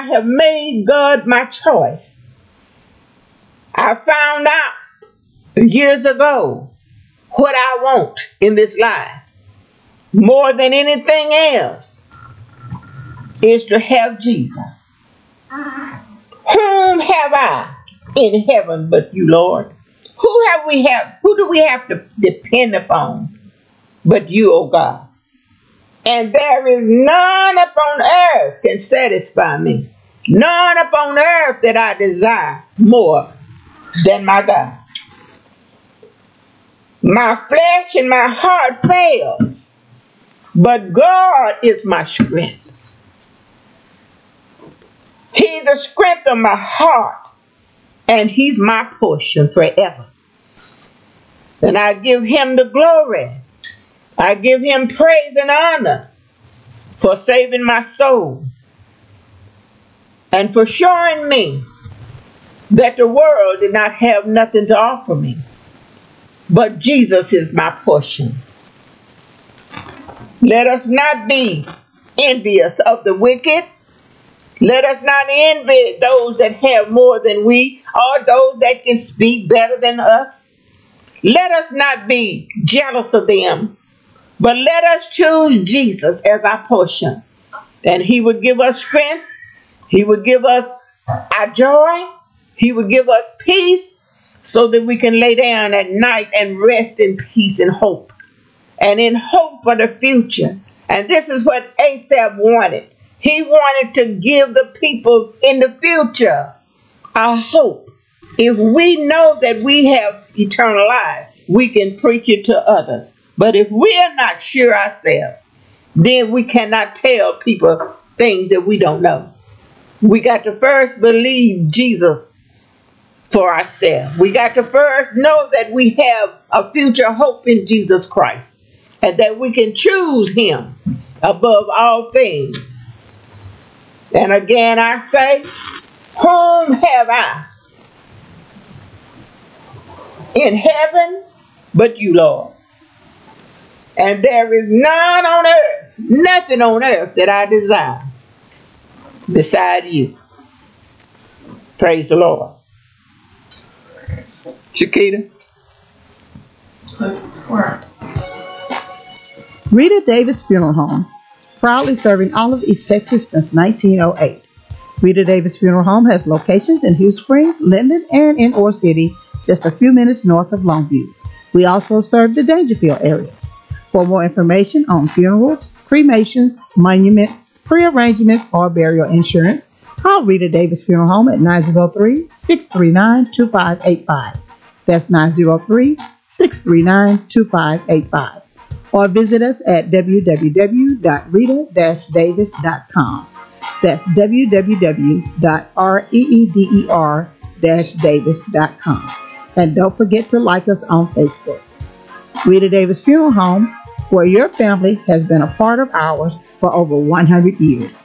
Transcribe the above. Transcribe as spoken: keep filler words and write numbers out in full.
I have made God my choice. I found out years ago what I want in this life more than anything else is to have Jesus. Whom have I in heaven but you, Lord? Who have we have? Who do we have to depend upon but you, O God? And there is none upon earth can satisfy me. None upon earth that I desire more than my God. My flesh and my heart fail, but God is my strength. He's the strength of my heart, and He's my portion forever. And I give Him the glory. I give Him praise and honor for saving my soul and for showing me that the world did not have nothing to offer me, but Jesus is my portion. Let us not be envious of the wicked. Let us not envy those that have more than we, or those that can speak better than us. Let us not be jealous of them, but let us choose Jesus as our portion. And He would give us strength. He would give us our joy. He would give us peace so that we can lay down at night and rest in peace and hope. And in hope for the future. And this is what Asaph wanted. He wanted to give the people in the future a hope. If we know that we have eternal life, we can preach it to others. But if we are not sure ourselves, then we cannot tell people things that we don't know. We got to first believe Jesus for ourselves. We got to first know that we have a future hope in Jesus Christ, and that we can choose Him above all things. And again I say, whom have I in heaven but you, Lord? And there is none on earth, nothing on earth that I desire beside you. Praise the Lord. Chiquita. Rita Davis Funeral Home, proudly serving all of East Texas since nineteen oh eight. Rita Davis Funeral Home has locations in Hugh Springs, Linden, and in Ore City, just a few minutes north of Longview. We also serve the Dangerfield area. For more information on funerals, cremations, monuments, pre-arrangements, or burial insurance, call Rita Davis Funeral Home at nine oh three, six three nine, two five eight five. That's nine oh three, six three nine, two five eight five. Or visit us at w w w dot rita dash davis dot com. That's w w w dot reeder davis dot com. And don't forget to like us on Facebook. Rita Davis Funeral Home, where your family has been a part of ours for over one hundred years.